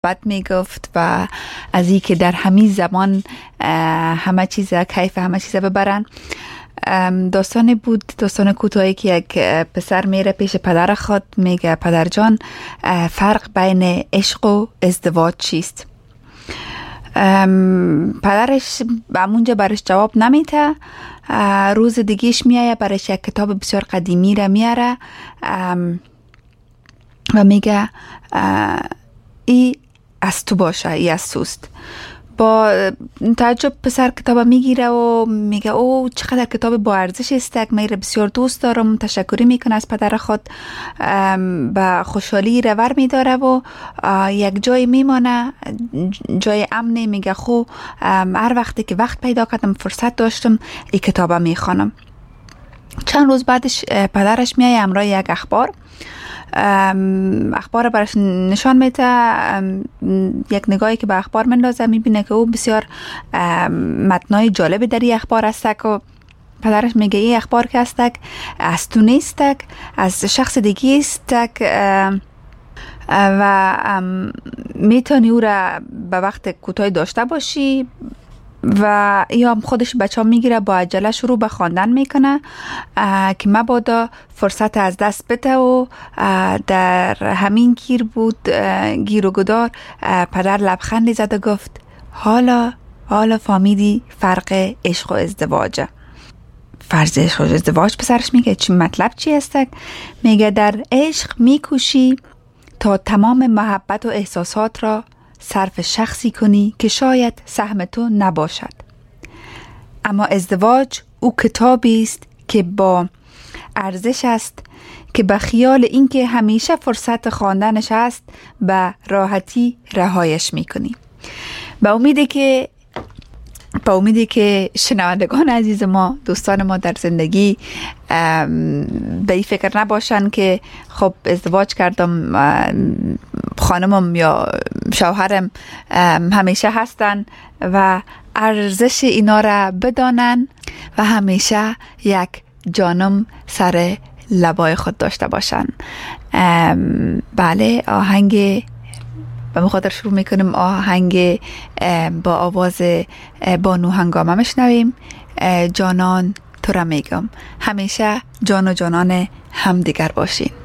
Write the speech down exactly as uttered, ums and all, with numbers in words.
بد میگفت و از این که در همین زمان همه چیز کیف همه چیز ببرن. داستانی بود، داستان کوتاهی که یک پسر میره پیش پدر خود، میگه پدر جان فرق بین عشق و ازدواج چیست؟ پدرش همونجا برش جواب نمیده. روز دیگهش میایه برش یک کتاب بسیار قدیمی را میاره و میگه ای از تو باشه، ای از توست. با تعجب پسر کتاب میگیره و میگه او چقدر کتاب با ارزش است، من بسیار دوست دارم. تشکری میکنه از پدر خود، با خوشحالی رور میداره و یک جای میمانه، جای امنی. میگه خو هر وقتی که وقت پیدا کردم فرصت داشتم این کتاب میخوانم. چند روز بعدش پدرش میایه همراه یک اخبار اخبار برش نشان میده. یک نگاهی که به اخبار مندازه میبینه که او بسیار متنای جالب در این اخبار هستک و پدرش میگه این اخبار که هستک از تو نیستک، از شخص دیگه استک و میتونی او را به وقت کوتاه داشته باشی. و یا خودش بچه ها میگیره با عجله شروع به خواندن میکنه که مبادا فرصت از دست بده و در همین گیر بود، گیر و گدار. پدر لبخندی زد و گفت حالا حالا فهمیدی فرق عشق و ازدواجه. فرض عشق و ازدواج پسرش میگه چی مطلب چی هستک؟ میگه در عشق میکوشی تا تمام محبت و احساسات را صرف شخصی کنی که شاید سهم تو نباشد، اما ازدواج او کتابی است که با ارزش است که به خیال اینکه همیشه فرصت خواندنش است به راحتی رهایش میکنی. به امیدی که با امیدی که شنوندگان عزیز ما، دوستان ما در زندگی به این فکر نباشن که خب ازدواج کردم، خانمم یا شوهرم همیشه هستن و ارزش اینا را بدانن و همیشه یک جانم سر لبای خود داشته باشن. بله، آهنگ به مخاطر شروع میکنیم. آهنگ با آواز بانو هنگامه میشنویم. جانان تو را میگم، همیشه جان و جانان همدیگر باشین.